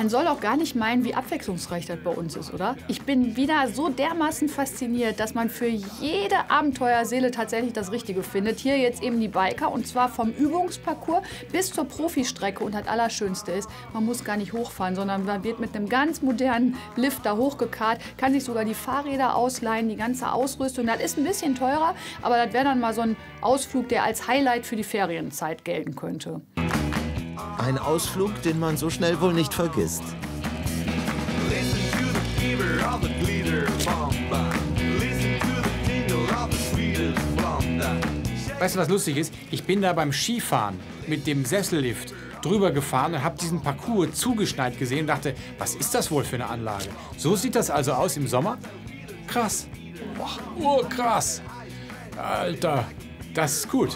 Man soll auch gar nicht meinen, wie abwechslungsreich das bei uns ist, oder? Ich bin wieder so dermaßen fasziniert, dass man für jede Abenteuerseele tatsächlich das Richtige findet. Hier jetzt eben die Biker, und zwar vom Übungsparcours bis zur Profistrecke. Und das Allerschönste ist, man muss gar nicht hochfahren, sondern man wird mit einem ganz modernen Lift da hochgekarrt, kann sich sogar die Fahrräder ausleihen, die ganze Ausrüstung. Das ist ein bisschen teurer, aber das wäre dann mal so ein Ausflug, der als Highlight für die Ferienzeit gelten könnte. Ein Ausflug, den man so schnell wohl nicht vergisst. Weißt du, was lustig ist? Ich bin da beim Skifahren mit dem Sessellift drüber gefahren und habe diesen Parcours zugeschneit gesehen und dachte, was ist das wohl für eine Anlage? So sieht das also aus im Sommer? Krass. Boah, krass. Alter, das ist gut.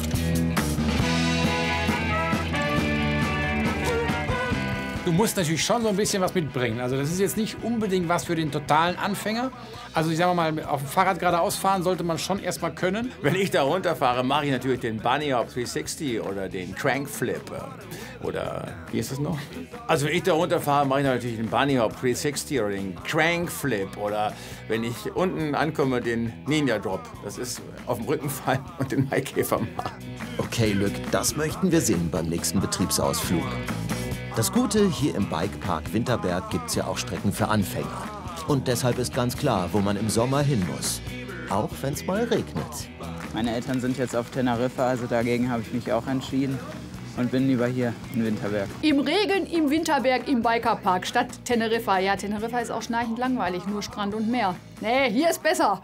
Du musst natürlich schon so ein bisschen was mitbringen. Also das ist jetzt nicht unbedingt was für den totalen Anfänger. Also ich sag mal, auf dem Fahrrad geradeaus fahren sollte man schon erstmal können. Wenn ich da runterfahre, mache ich natürlich den Bunny Hop 360 oder den Crank Flip. Oder wie ist das noch? Also wenn ich da runterfahre, mache ich natürlich den Bunny Hop 360 oder den Crank Flip. Oder wenn ich unten ankomme, den Ninja Drop. Das ist auf dem Rücken fallen und den Maikäfer machen. Okay, Lück, das möchten wir sehen beim nächsten Betriebsausflug. Das Gute, hier im Bikepark Winterberg gibt's ja auch Strecken für Anfänger. Und deshalb ist ganz klar, wo man im Sommer hin muss. Auch wenn's mal regnet. Meine Eltern sind jetzt auf Teneriffa, also dagegen habe ich mich auch entschieden. Und bin lieber hier in Winterberg. Im Regen, im Winterberg, im Bikerpark statt Teneriffa. Ja, Teneriffa ist auch schnarchend langweilig, nur Strand und Meer. Nee, hier ist besser.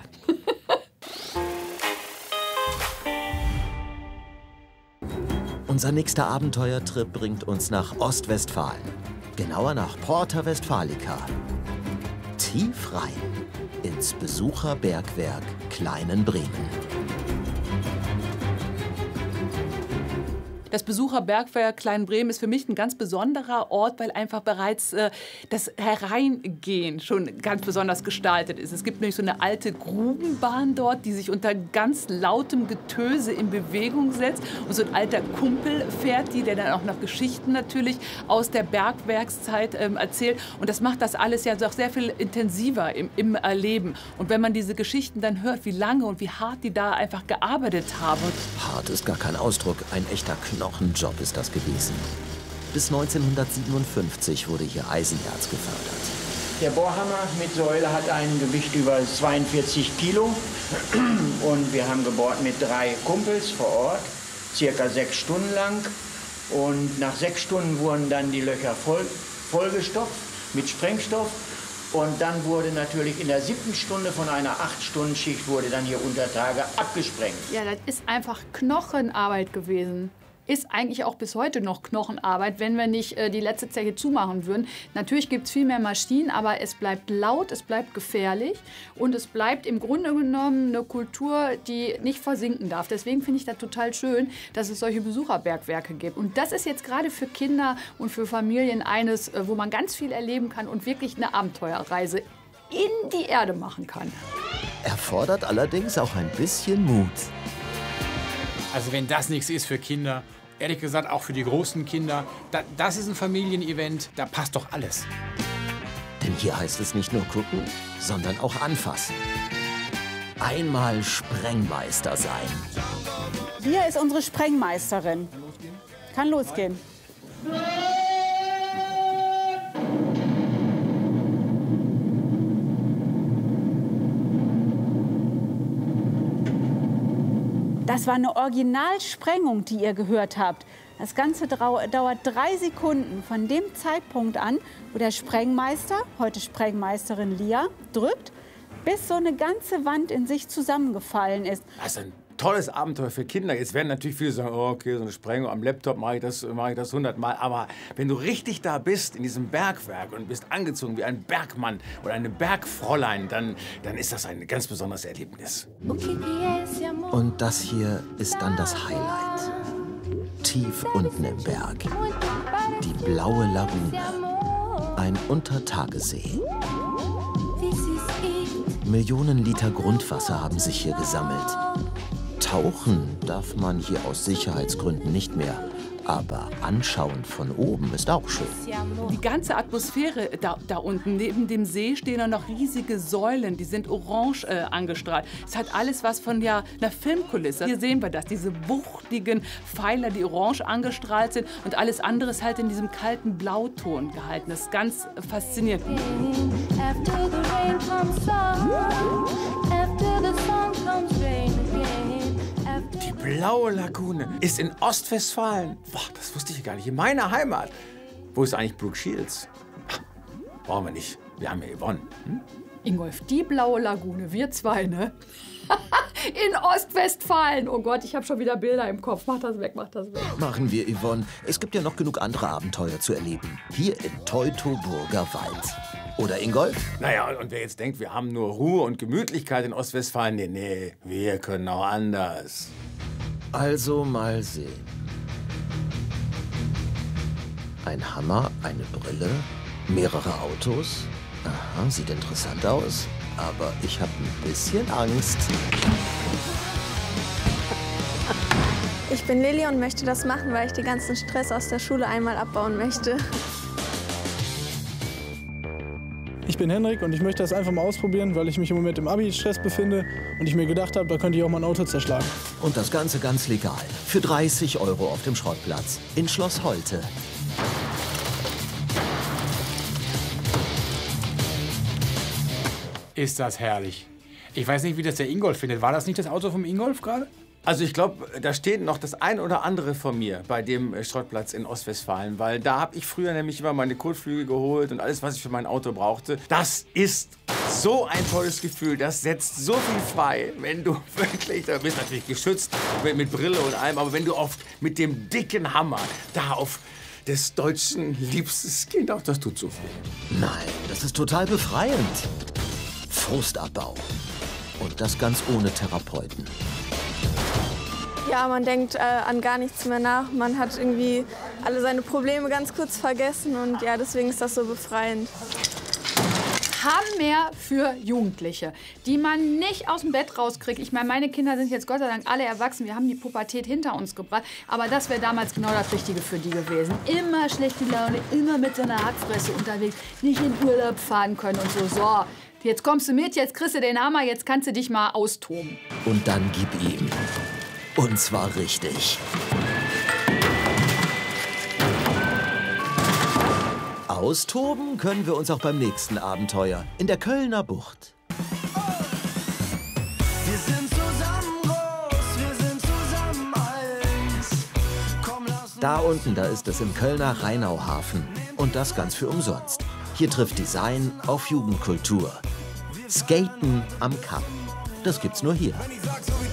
Unser nächster Abenteuertrip bringt uns nach Ostwestfalen. Genauer nach Porta Westfalica. Tief rein ins Besucherbergwerk Kleinenbremen. Das Besucherbergwerk Kleinenbremen ist für mich ein ganz besonderer Ort, weil einfach bereits das Hereingehen schon ganz besonders gestaltet ist. Es gibt nämlich so eine alte Grubenbahn dort, die sich unter ganz lautem Getöse in Bewegung setzt. Und so ein alter Kumpel fährt die, der dann auch noch Geschichten natürlich aus der Bergwerkszeit erzählt. Und das macht das alles ja doch sehr viel intensiver im Erleben. Und wenn man diese Geschichten dann hört, wie lange und wie hart die da einfach gearbeitet haben. Hart ist gar kein Ausdruck, ein echter Knochenjob ist das gewesen. Bis 1957 wurde hier Eisenerz gefördert. Der Bohrhammer mit Säule hat ein Gewicht über 42 Kilo. Und wir haben gebohrt mit 3 Kumpels vor Ort, circa 6 Stunden lang. Und nach 6 Stunden wurden dann die Löcher vollgestopft mit Sprengstoff. Und dann wurde natürlich in der 7. Stunde von einer 8-Stunden-Schicht wurde dann hier unter Tage abgesprengt. Ja, das ist einfach Knochenarbeit gewesen. Ist eigentlich auch bis heute noch Knochenarbeit, wenn wir nicht die letzte Zeche zumachen würden. Natürlich gibt es viel mehr Maschinen, aber es bleibt laut, es bleibt gefährlich und es bleibt im Grunde genommen eine Kultur, die nicht versinken darf. Deswegen finde ich das total schön, dass es solche Besucherbergwerke gibt. Und das ist jetzt gerade für Kinder und für Familien eines, wo man ganz viel erleben kann und wirklich eine Abenteuerreise in die Erde machen kann. Erfordert allerdings auch ein bisschen Mut. Also wenn das nichts ist für Kinder, ehrlich gesagt auch für die großen Kinder, das ist ein Familienevent, da passt doch alles. Denn hier heißt es nicht nur gucken, sondern auch anfassen. Einmal Sprengmeister sein. Hier ist unsere Sprengmeisterin. Kann losgehen. Das war eine Originalsprengung, die ihr gehört habt. Das Ganze dauert 3 Sekunden von dem Zeitpunkt an, wo der Sprengmeister, heute Sprengmeisterin Lia, drückt, bis so eine ganze Wand in sich zusammengefallen ist. Das ist ein tolles Abenteuer für Kinder. Jetzt werden natürlich viele sagen, oh, okay, so eine Sprengung am Laptop mache ich das 100-mal. Aber wenn du richtig da bist in diesem Bergwerk und bist angezogen wie ein Bergmann oder eine Bergfräulein, dann ist das ein ganz besonderes Erlebnis. Und das hier ist dann das Highlight. Tief unten im Berg. Die blaue Lagune. Ein Untertagesee. Millionen Liter Grundwasser haben sich hier gesammelt. Tauchen darf man hier aus Sicherheitsgründen nicht mehr. Aber anschauen von oben ist auch schön. Die ganze Atmosphäre da unten, neben dem See stehen da noch riesige Säulen, die sind orange angestrahlt. Es hat alles was von einer Filmkulisse. Hier sehen wir das, diese wuchtigen Pfeiler, die orange angestrahlt sind und alles andere ist halt in diesem kalten Blauton gehalten. Das ist ganz faszinierend. Die Blaue Lagune ist in Ostwestfalen. Boah, das wusste ich gar nicht. In meiner Heimat. Wo ist eigentlich Brooke Shields? Ach, brauchen wir nicht. Wir haben ja gewonnen. Hm? Ingolf, die Blaue Lagune, wir zwei, ne? In Ostwestfalen. Oh Gott, ich habe schon wieder Bilder im Kopf. Mach das weg, mach das weg. Machen wir, Yvonne. Es gibt ja noch genug andere Abenteuer zu erleben. Hier im Teutoburger Wald. Oder, Ingolf? Naja, und wer jetzt denkt, wir haben nur Ruhe und Gemütlichkeit in Ostwestfalen, nee, wir können auch anders. Also mal sehen. Ein Hammer, eine Brille, mehrere Autos. Aha, sieht interessant aus. Aber ich habe ein bisschen Angst. Ich bin Lilly und möchte das machen, weil ich den ganzen Stress aus der Schule einmal abbauen möchte. Ich bin Henrik und ich möchte das einfach mal ausprobieren, weil ich mich im Moment im Abi-Stress befinde und ich mir gedacht habe, da könnte ich auch mal ein Auto zerschlagen. Und das Ganze ganz legal. Für 30 € auf dem Schrottplatz in Schloss Holte. Ist das herrlich. Ich weiß nicht, wie das der Ingolf findet. War das nicht das Auto vom Ingolf gerade? Also ich glaube, da steht noch das ein oder andere von mir bei dem Schrottplatz in Ostwestfalen, weil da habe ich früher nämlich immer meine Kotflügel geholt und alles, was ich für mein Auto brauchte. Das ist so ein tolles Gefühl, das setzt so viel frei, wenn du wirklich, da bist natürlich geschützt mit Brille und allem, aber wenn du oft mit dem dicken Hammer da auf des Deutschen liebstes Kind, auch das tut so viel. Nein, das ist total befreiend. Frustabbau. Und das ganz ohne Therapeuten. Ja, man denkt an gar nichts mehr nach. Man hat irgendwie alle seine Probleme ganz kurz vergessen und ja, deswegen ist das so befreiend. Hammer für Jugendliche, die man nicht aus dem Bett rauskriegt. Ich meine, meine Kinder sind jetzt Gott sei Dank alle erwachsen. Wir haben die Pubertät hinter uns gebracht. Aber das wäre damals genau das Richtige für die gewesen. Immer schlechte Laune, immer mit so einer Hackfresse unterwegs, nicht in Urlaub fahren können und so. So, jetzt kommst du mit, jetzt kriegst du den Hammer, jetzt kannst du dich mal austoben. Und dann gib ihm. Und zwar richtig. Austoben können wir uns auch beim nächsten Abenteuer in der Kölner Bucht. Wir sind zusammen groß, wir sind zusammen eins. Komm, lass uns Da unten, da ist es im Kölner Rheinauhafen. Und das ganz für umsonst. Hier trifft Design auf Jugendkultur. Skaten am Kapp. Das gibt's nur hier.